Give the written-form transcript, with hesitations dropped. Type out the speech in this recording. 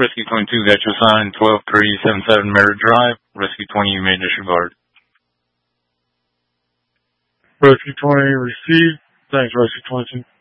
Rescue 22 got your sign, 12377 Merritt Drive. Rescue 20, you may disregard. Rescue 20 received. Thanks, Rescue 22.